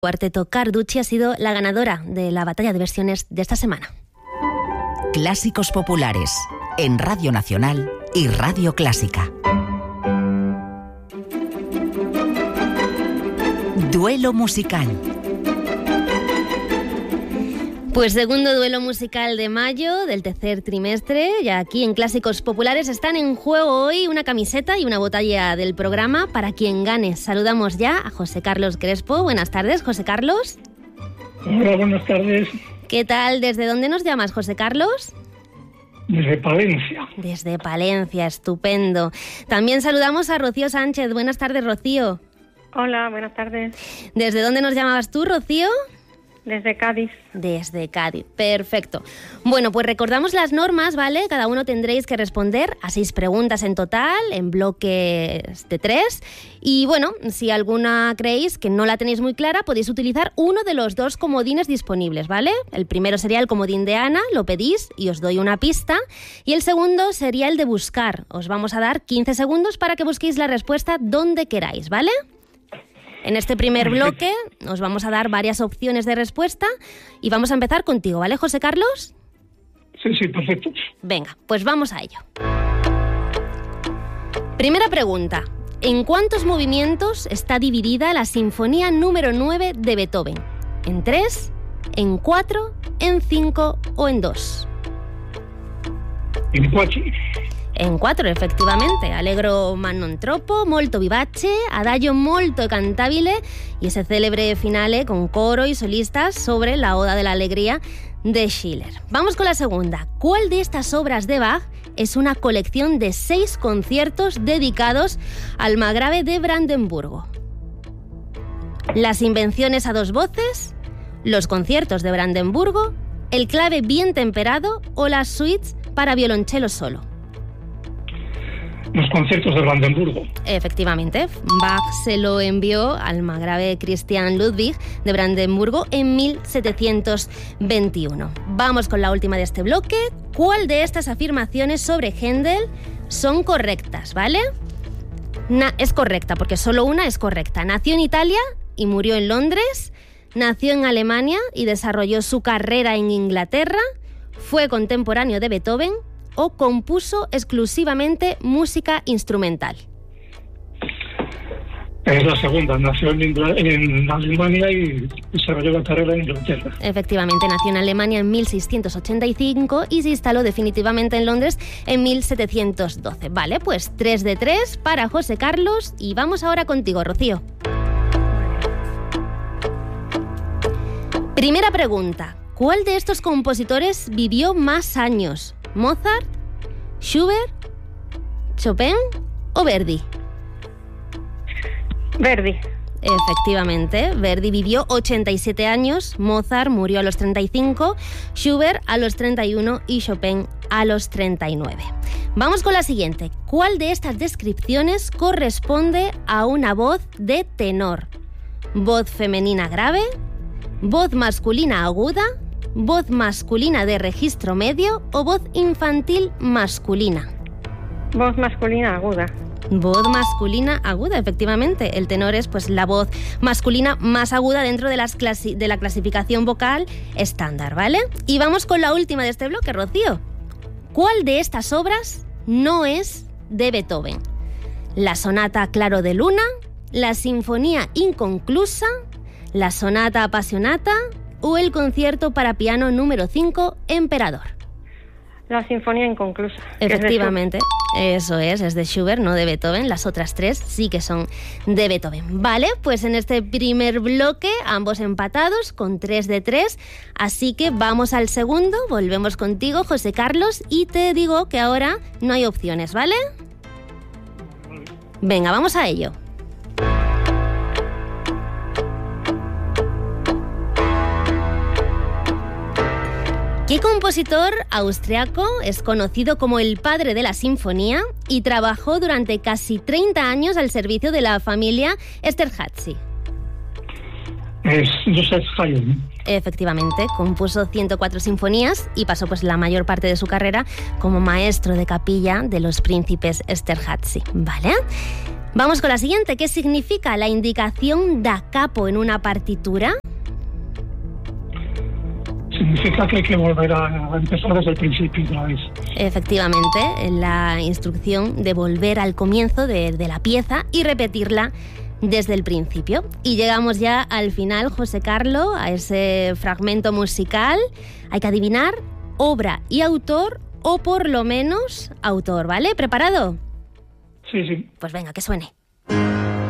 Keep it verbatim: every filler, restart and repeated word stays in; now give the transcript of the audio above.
Quartetto Carducci ha sido la ganadora de la batalla de versiones de esta semana. Clásicos populares en Radio Nacional y Radio Clásica. Duelo musical. Pues segundo duelo musical de mayo del tercer trimestre, y aquí en Clásicos Populares están en juego hoy una camiseta y una botella del programa para quien gane. Saludamos ya a José Carlos Crespo. Buenas tardes, José Carlos. Hola, buenas tardes. ¿Qué tal? ¿Desde dónde nos llamas, José Carlos? Desde Palencia. Desde Palencia, estupendo. También saludamos a Rocío Sánchez. Buenas tardes, Rocío. Hola, buenas tardes. ¿Desde dónde nos llamabas tú, Rocío? Desde Cádiz. Desde Cádiz, perfecto. Bueno, pues recordamos las normas, ¿vale? Cada uno tendréis que responder a seis preguntas en total, en bloques de tres. Y bueno, si alguna creéis que no la tenéis muy clara, podéis utilizar uno de los dos comodines disponibles, ¿vale? El primero sería el comodín de Ana, lo pedís y os doy una pista. Y el segundo sería el de buscar. Os vamos a dar quince segundos para que busquéis la respuesta donde queráis, ¿vale? En este primer bloque os vamos a dar varias opciones de respuesta y vamos a empezar contigo, ¿vale, José Carlos? Sí, sí, perfecto. Venga, pues vamos a ello. Primera pregunta. ¿En cuántos movimientos está dividida la Sinfonía número nueve de Beethoven? ¿En tres, en cuatro, en cinco o en dos? En cuatro. En quattro, effettivamente. Allegro ma non troppo, molto vivace, adagio molto cantabile y ese célebre finale con coro y solistas sobre la Oda de la Alegría de Schiller. Vamos con la segunda. ¿Cuál de estas obras de Bach es una colección de seis conciertos dedicados al margrave de Brandenburgo? ¿Las invenciones a dos voces, los conciertos de Brandenburgo, el clave bien temperado o las suites para violonchelo solo? Los conciertos de Brandenburgo. Efectivamente, Bach se lo envió al margrave Christian Ludwig de Brandenburgo en mil setecientos veintiuno. Vamos con la última de este bloque. ¿Cuál de estas afirmaciones sobre Händel son correctas, vale? Na- es correcta, porque solo una es correcta. Nació en Italia y murió en Londres. Nació en Alemania y desarrolló su carrera en Inglaterra. Fue contemporáneo de Beethoven. ¿O compuso exclusivamente música instrumental? Es la segunda. Nació en, Ingl- en Alemania y desarrolló la carrera en Inglaterra. Efectivamente, nació en Alemania en mil seiscientos ochenta y cinco y se instaló definitivamente en Londres en mil setecientos doce. Vale, pues tres de tres para José Carlos y vamos ahora contigo, Rocío. Primera pregunta. ¿Cuál de estos compositores vivió más años? ¿Mozart, Schubert, Chopin o Verdi? Verdi. Efectivamente, Verdi vivió ochenta y siete años, Mozart murió a los treinta y cinco, Schubert a los treinta y uno y Chopin a los treinta y nueve. Vamos con la siguiente. ¿Cuál de estas descripciones corresponde a una voz de tenor? ¿Voz femenina grave? ¿Voz masculina aguda? ¿Voz masculina de registro medio o voz infantil masculina? Voz masculina aguda. Voz masculina aguda, efectivamente. El tenor es pues la voz masculina más aguda dentro de, las clasi- de la clasificación vocal estándar, ¿vale? Y vamos con la última de este bloque, Rocío. ¿Cuál de estas obras no es de Beethoven? ¿La sonata Claro de Luna? ¿La sinfonía inconclusa? ¿La sonata Appassionata? ¿O el concierto para piano número cinco, Emperador? La sinfonía inconclusa. Efectivamente, es eso es, es de Schubert, no de Beethoven. Las otras tres sí que son de Beethoven. Vale, pues en este primer bloque, ambos empatados con tres de tres. Así que vamos al segundo, volvemos contigo, José Carlos, y te digo que ahora no hay opciones, ¿vale? Venga, vamos a ello. ¿Qué compositor austriaco es conocido como el padre de la sinfonía y trabajó durante casi treinta años al servicio de la familia Esterházy? Es Joseph Haydn. Efectivamente, compuso ciento cuatro sinfonías y pasó pues la mayor parte de su carrera como maestro de capilla de los príncipes Esterházy, ¿vale? Vamos con la siguiente. ¿Qué significa la indicación da capo en una partitura? Significa que hay que volver a empezar desde el principio otra vez. Efectivamente, la instrucción de volver al comienzo de, de la pieza y repetirla desde el principio. Y llegamos ya al final, José Carlos, a ese fragmento musical. Hay que adivinar obra y autor, o por lo menos autor, ¿vale? ¿Preparado? Sí, sí. Pues venga, que suene.